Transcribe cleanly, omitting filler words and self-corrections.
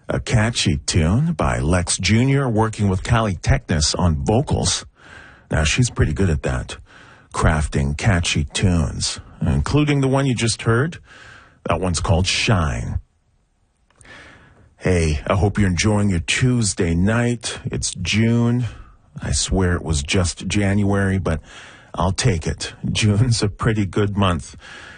A catchy tune by Lex Jr. working with Callie Technis on vocals. Now, she's pretty good at that, crafting catchy tunes, including the one you just heard. That one's called Shine. Hey, I hope you're enjoying your Tuesday night. It's June. I swear it was just January, but I'll take it. June's a pretty good month.